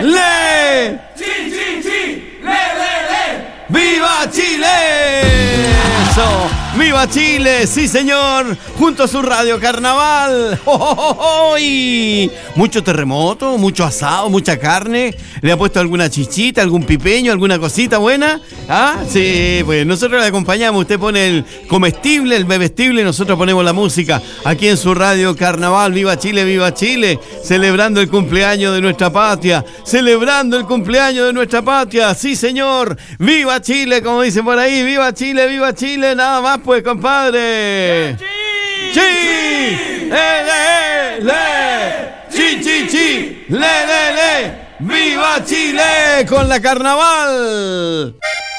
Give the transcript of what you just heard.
le. ¡Chi, chi, chi! ¡Le! ¡Viva Chile! Eso, ¡viva Chile! Sí, señor, junto a su Radio Carnaval. ¡Oh, oh, oh! Y mucho terremoto, mucho asado, mucha carne. ¿Le ha puesto alguna chichita, algún pipeño, alguna cosita buena? ¿Ah? Sí, pues nosotros le acompañamos. Usted pone el comestible, el bebestible, y nosotros ponemos la música aquí en su Radio Carnaval. ¡Viva Chile, viva Chile! Celebrando el cumpleaños de nuestra patria. Celebrando el cumpleaños de nuestra patria. Sí, señor. ¡Viva Chile! Como dicen por ahí. ¡Viva Chile, viva Chile! Nada más, pues, compadre. ¡Chi! ¡Chi! ¡Le! ¡Chi, chi, chi! ¡Le! ¡Viva Chile con la carnaval!